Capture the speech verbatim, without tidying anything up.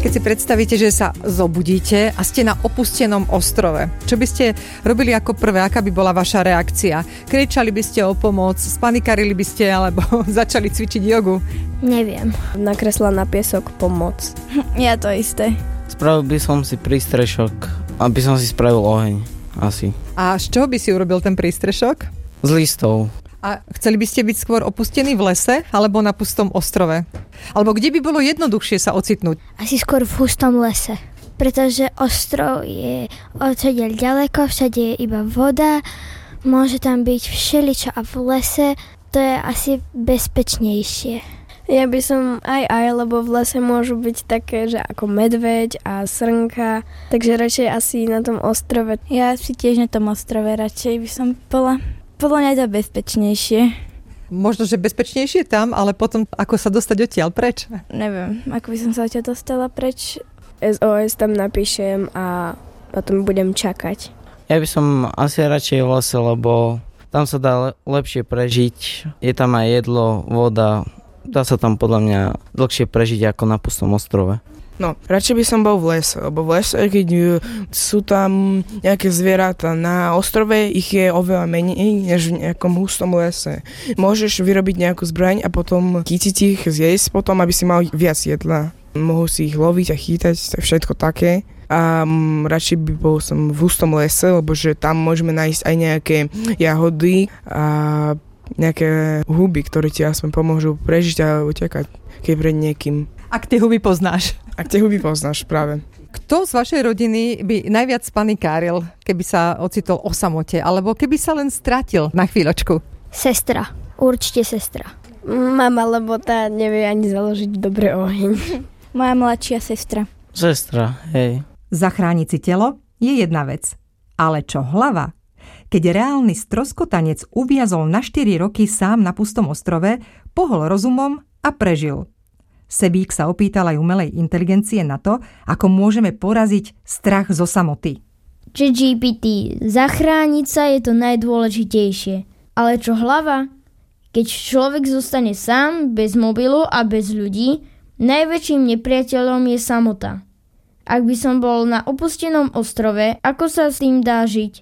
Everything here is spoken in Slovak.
Keď si predstavíte, že sa zobudíte a ste na opustenom ostrove, čo by ste robili ako prvé? Aká by bola vaša reakcia? Kričali by ste o pomoc, spanikarili by ste alebo začali cvičiť jogu? Neviem. Nakresla na piesok pomoc. Ja to isté. Spravil by som si prístrešok, aby som si spravil oheň. Asi. A z čoho by si urobil ten prístrešok? Z listov. A chceli by ste byť skôr opustení v lese alebo na pustom ostrove? Alebo kde by bolo jednoduchšie sa ocitnúť? Asi skôr v hustom lese. Pretože ostrov je odtiaľ ďaleko, všade je iba voda, môže tam byť všeličo a v lese to je asi bezpečnejšie. Ja by som aj aj, lebo v lese môžu byť také, že ako medveď a srnka, takže radšej asi na tom ostrove. Ja si tiež na tom ostrove radšej by som bola. Podľa mňa je to bezpečnejšie. Možno, že bezpečnejšie tam, ale potom ako sa dostať odtiaľ preč? Neviem, ako by som sa odtiaľ dostala preč. es ó es tam napíšem a potom budem čakať. Ja by som asi radšej v lese, lebo tam sa dá le- lepšie prežiť. Je tam aj jedlo, voda. Dá sa tam podľa mňa dlhšie prežiť ako na pustom ostrove. No, radšej by som bol v lese, lebo v lese, keď sú tam nejaké zvieratá na ostrove, ich je oveľa menej než v nejakom hustom lese. Môžeš vyrobiť nejakú zbraň a potom chytiť ich, zjesť potom, aby si mal viac jedla. Mohol si ich loviť a chytať, všetko také. A um, radšej by bol som v hustom lese, lebo že tam môžeme nájsť aj nejaké jahody a nejaké huby, ktoré ti aspoň pomôžu prežiť a utekať, keď pred niekým. Ak tie huby poznáš. Ak tie huby poznáš, práve. Kto z vašej rodiny by najviac spanikáril, keby sa ocitol o samote, alebo keby sa len stratil na chvíľočku? Sestra. Určite sestra. Mama, lebo tá nevie ani založiť dobre oheň. Moja mladšia sestra. Sestra, hej. Zachrániť si telo je jedna vec. Ale čo hlava? Keď reálny stroskotanec uviazol na štyri roky sám na pustom ostrove, pohol rozumom a prežil. Sebík sa opýtal aj umelej inteligencie na to, ako môžeme poraziť strach zo samoty. ChatGPT, zachrániť sa je to najdôležitejšie. Ale čo hlava? Keď človek zostane sám, bez mobilu a bez ľudí, najväčším nepriateľom je samota. Ak by som bol na opustenom ostrove, ako sa s tým dá žiť?